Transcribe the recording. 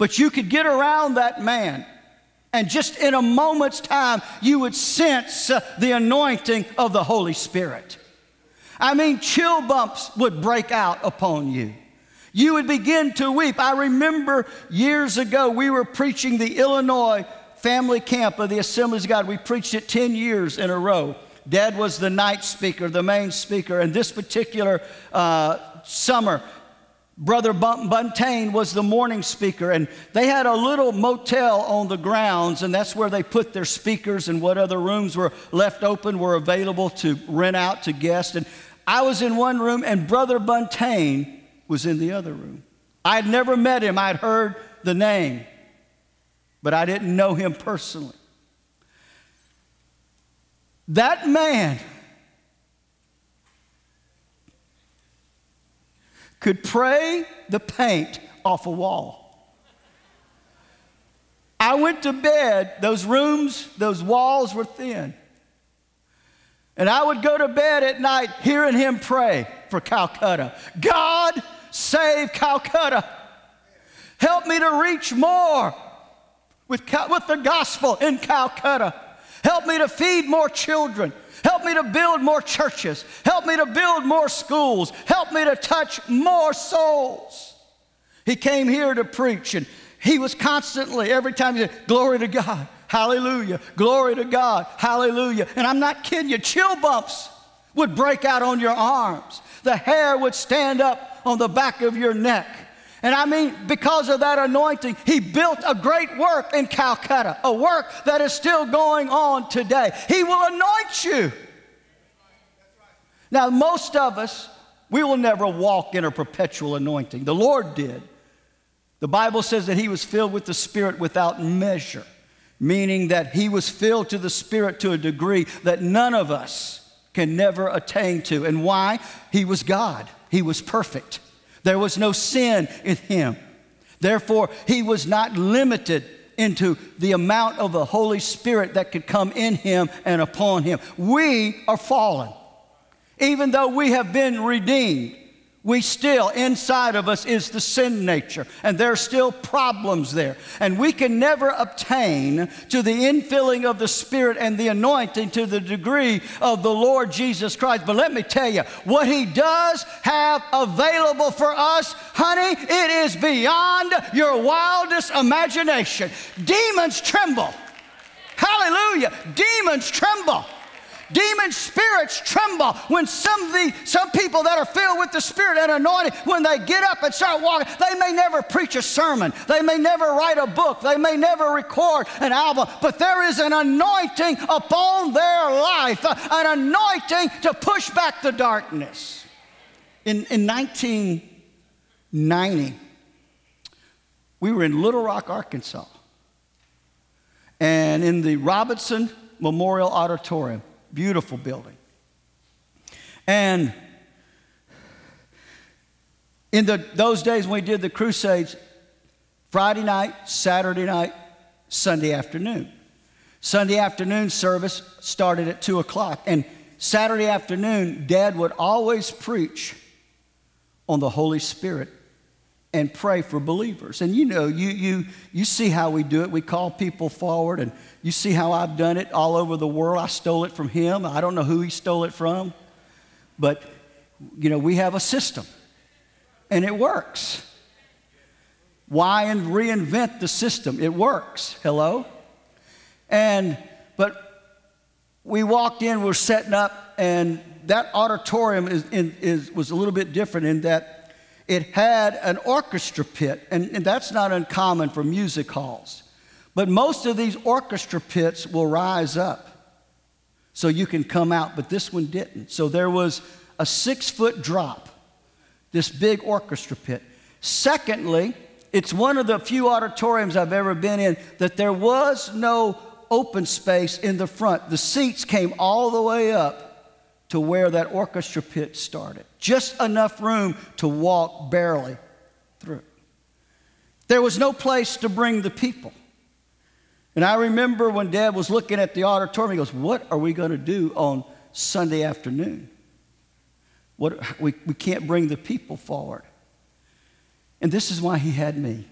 But you could get around that man, and just in a moment's time, you would sense the anointing of the Holy Spirit. I mean, chill bumps would break out upon you. You would begin to weep. I remember years ago, we were preaching the Illinois family camp of the Assemblies of God. We preached it 10 years in a row. Dad was the night speaker, the main speaker. And this particular summer, Brother Buntain was the morning speaker. And they had a little motel on the grounds, and that's where they put their speakers, and what other rooms were left open were available to rent out to guests. And I was in one room, and Brother Buntain was in the other room. I had never met him. I had heard the name, but I didn't know him personally. That man could pray the paint off a wall. I went to bed, those rooms, those walls were thin. And I would go to bed at night hearing him pray for Calcutta. God, save Calcutta. Help me to reach more with the gospel in Calcutta. Help me to feed more children. Help me to build more churches. Help me to build more schools. Help me to touch more souls. He came here to preach, and he was constantly, every time he said, glory to God, hallelujah, glory to God, hallelujah. And I'm not kidding you, chill bumps would break out on your arms. The hair would stand up on the back of your neck. And I mean, because of that anointing, he built a great work in Calcutta, a work that is still going on today. He will anoint you. Now, most of us, we will never walk in a perpetual anointing. The Lord did. The Bible says that he was filled with the Spirit without measure, meaning that he was filled to the Spirit to a degree that none of us can never attain to. And why? He was God. He was perfect. There was no sin in him. Therefore, he was not limited into the amount of the Holy Spirit that could come in him and upon him. We are fallen. Even though we have been redeemed, we still, inside of us is the sin nature, and there are still problems there. And we can never obtain to the infilling of the Spirit and the anointing to the degree of the Lord Jesus Christ. But let me tell you, what he does have available for us, honey, it is beyond your wildest imagination. Demons tremble. Hallelujah. Demons tremble. Demon spirits tremble when some people that are filled with the Spirit and anointed, when they get up and start walking, they may never preach a sermon. They may never write a book. They may never record an album. But there is an anointing upon their life, an anointing to push back the darkness. In 1990, we were in Little Rock, Arkansas, and in the Robinson Memorial Auditorium. Beautiful building. And in those days when we did the crusades, Friday night, Saturday night, Sunday afternoon. Sunday afternoon service started at 2 o'clock. And Saturday afternoon, Dad would always preach on the Holy Spirit and pray for believers. And you know, you see how we do it. We call people forward, and you see how I've done it all over the world. I stole it from him. I don't know who he stole it from. But, you know, we have a system, and it works. Why reinvent the system? It works. Hello? But we walked in, we're setting up, and that auditorium was a little bit different in that it had an orchestra pit, and that's not uncommon for music halls. But most of these orchestra pits will rise up so you can come out, but this one didn't. So there was a 6-foot drop, this big orchestra pit. Secondly, it's one of the few auditoriums I've ever been in that there was no open space in the front. The seats came all the way up to where that orchestra pit started. Just enough room to walk barely through. There was no place to bring the people. And I remember when Dad was looking at the auditorium, he goes, what are we going to do on Sunday afternoon? We can't bring the people forward. And this is why he had me.